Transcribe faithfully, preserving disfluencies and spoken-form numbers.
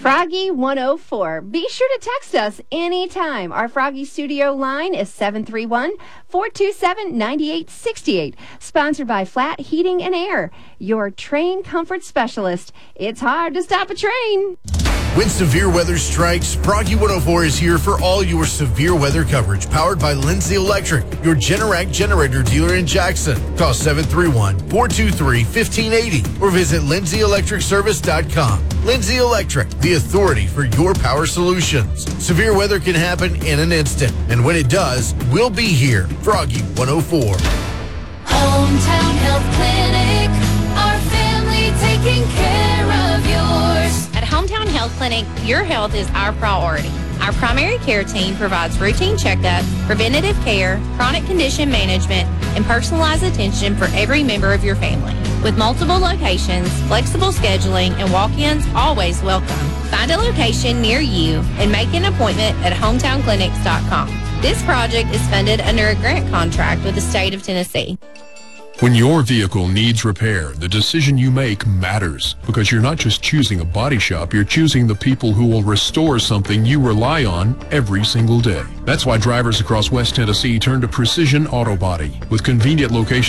Froggy one oh four. Be sure to text us anytime. Our Froggy Studio line is seven three one, four two seven, nine eight six eight. Sponsored by Flat Heating and Air, your train comfort specialist. It's hard to stop a train. When severe weather strikes, Froggy one oh four is here for all your severe weather coverage. Powered by Lindsay Electric, your Generac generator dealer in Jackson. Call seven three one, four two three, one five eight zero or visit lindsay electric service dot com. Lindsay Electric, the authority for your power solutions. Severe weather can happen in an instant, and when it does, we'll be here. Froggy one oh four. Hometown Health Clinic, our family taking care of yours. At Hometown Health Clinic, your health is our priority. Our primary care team provides routine checkups, preventative care, chronic condition management, and personalized attention for every member of your family. With multiple locations, flexible scheduling, and walk-ins always welcome. Find a location near you and make an appointment at hometown clinics dot com. This project is funded under a grant contract with the state of Tennessee. When your vehicle needs repair, the decision you make matters, because you're not just choosing a body shop, you're choosing the people who will restore something you rely on every single day. That's why drivers across West Tennessee turn to Precision Auto Body. With convenient locations